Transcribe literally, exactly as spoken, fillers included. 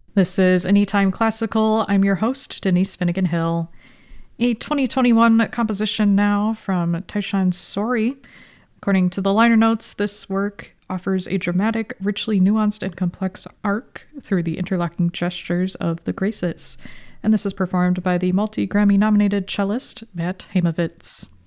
This is Anytime Classical. I'm your host, Denise Finnegan Hill. A twenty twenty-one composition now from Taishan Sori. According to the liner notes, this work offers a dramatic, richly nuanced and complex arc through the interlocking gestures of the Graces. And this is performed by the multi-Grammy-nominated cellist Matt Heimovitz.